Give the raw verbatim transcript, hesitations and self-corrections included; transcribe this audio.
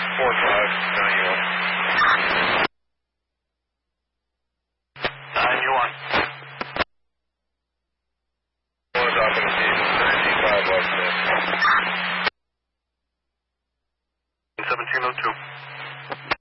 four five, nine one. nine one. One up in the seat, ninety-five left there. seventeen oh two.